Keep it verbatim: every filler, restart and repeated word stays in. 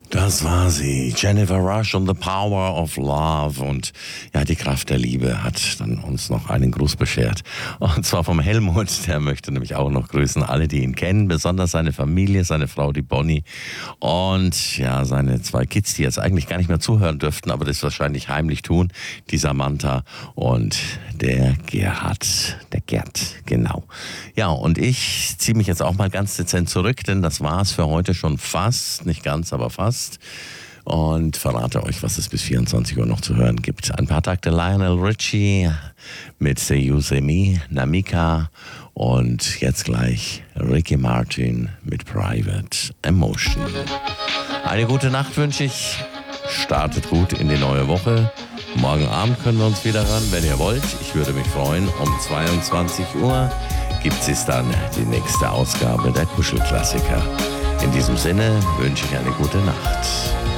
Das war sie, Jennifer Rush und The Power of Love. Und ja, die Kraft der Liebe hat dann uns noch einen Gruß beschert. Und zwar vom Helmut, der möchte nämlich auch noch grüßen, alle, die ihn kennen, besonders seine Familie, seine Frau, die Bonnie und ja, seine zwei Kids, die jetzt eigentlich gar nicht mehr zuhören dürften, aber das wahrscheinlich heimlich tun, die Samantha und der Gerhard, der Gerd, genau. Ja, und ich ziehe mich jetzt auch mal ganz dezent zurück, denn das war's für heute schon fast, nicht ganz, aber fast. Und verrate euch, was es bis vierundzwanzig Uhr noch zu hören gibt. Ein paar Takte Lionel Richie mit Say You Say Me, Namika und jetzt gleich Ricky Martin mit Private Emotion. Eine gute Nacht wünsche ich. Startet gut in die neue Woche. Morgen Abend können wir uns wieder hören, wenn ihr wollt. Ich würde mich freuen. Um zweiundzwanzig Uhr gibt es dann die nächste Ausgabe der Kuschelklassiker. In diesem Sinne wünsche ich eine gute Nacht.